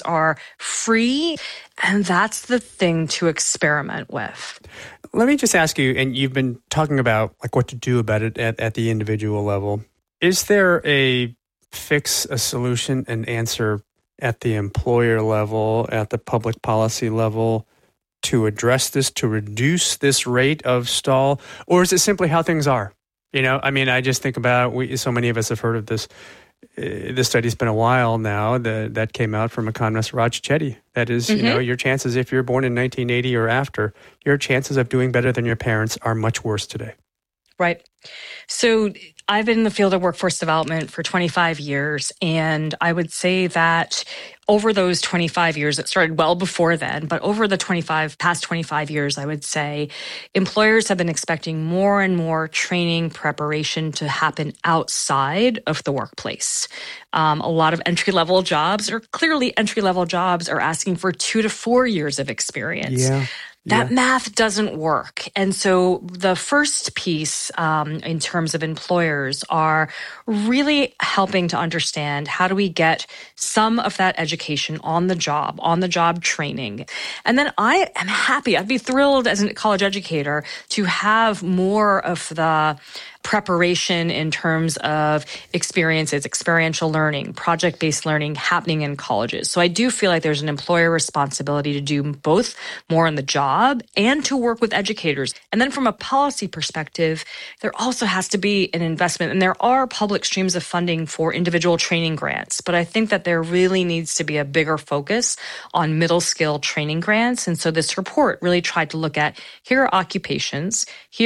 are free, and that's the thing to experiment with. Let me just ask you, and you've been talking about like what to do about it at the individual level. Is there a fix, a solution, an answer at the employer level, at the public policy level to address this, to reduce this rate of stall? Or is it simply how things are? You know, I mean, I just think about, so many of us have heard of this. This study's been a while now that came out from economist Raj Chetty. That is, you know, your chances, if you're born in 1980 or after, your chances of doing better than your parents are much worse today. Right. So I've been in the field of workforce development for 25 years, and I would say that over those 25 years, it started well before then, but over the past 25 years, I would say employers have been expecting more and more training preparation to happen outside of the workplace. A lot of entry-level jobs, or clearly entry-level jobs, are asking for 2 to 4 years of experience. Yeah. That math doesn't work. And so the first piece in terms of employers are really helping to understand how do we get some of that education on the job training. And then I am happy, I'd be thrilled as a college educator to have more of the preparation in terms of experiences, experiential learning, project-based learning happening in colleges. So I do feel like there's an employer responsibility to do both more on the job and to work with educators. And then from a policy perspective, there also has to be an investment. And there are public streams of funding for individual training grants. But I think that there really needs to be a bigger focus on middle skill training grants. And so this report really tried to look at, here are occupations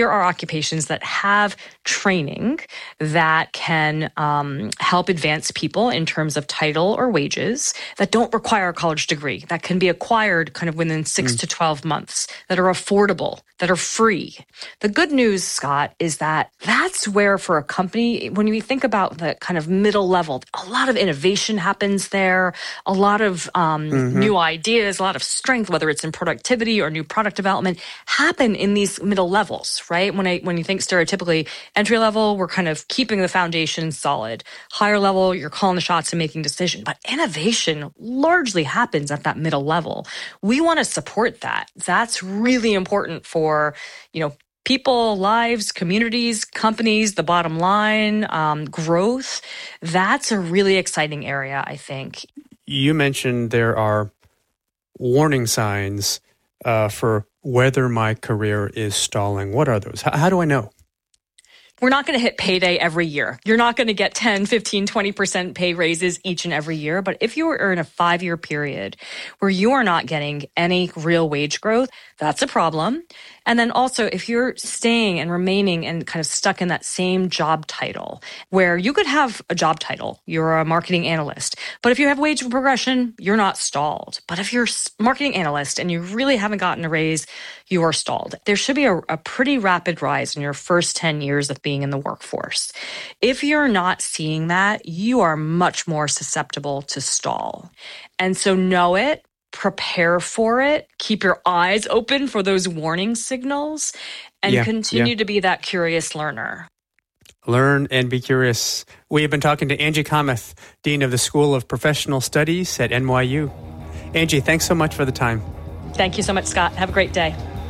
that have training that can help advance people in terms of title or wages, that don't require a college degree, that can be acquired kind of within 6 to 12 months, that are affordable, that are free. The good news, Scott, is that that's where for a company, when you think about the kind of middle level, a lot of innovation happens there, a lot of new ideas, a lot of strength, whether it's in productivity or new product development, happen in these middle levels, right? When you think stereotypically, entry level, we're kind of keeping the foundation solid. Higher level, you're calling the shots and making decisions. But innovation largely happens at that middle level. We want to support that. That's really important for, people, lives, communities, companies, the bottom line, growth. That's a really exciting area, I think. You mentioned there are warning signs for whether my career is stalling. What are those? How do I know? We're not going to hit payday every year. You're not going to get 10, 15, 20% pay raises each and every year. But if you are in a 5-year period where you are not getting any real wage growth, that's a problem. And then also, if you're staying and remaining and kind of stuck in that same job title, where you could have a job title, you're a marketing analyst, but if you have wage progression, you're not stalled. But if you're a marketing analyst and you really haven't gotten a raise, you are stalled. There should be a pretty rapid rise in your first 10 years of being in the workforce. If you're not seeing that, you are much more susceptible to stall. And so know it. Prepare for it, keep your eyes open for those warning signals, and continue to be that curious learner. Learn and be curious. We have been talking to Angie Kamath, Dean of the School of Professional Studies at NYU. Angie, thanks so much for the time. Thank you so much, Scott. Have a great day.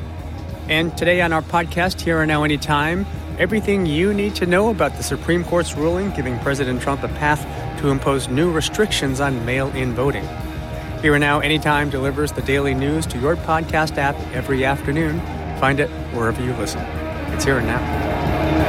And today on our podcast, Here or Now Anytime, everything you need to know about the Supreme Court's ruling giving President Trump a path to impose new restrictions on mail-in voting. Here and Now Anytime delivers the daily news to your podcast app every afternoon. Find it wherever you listen. It's Here and Now.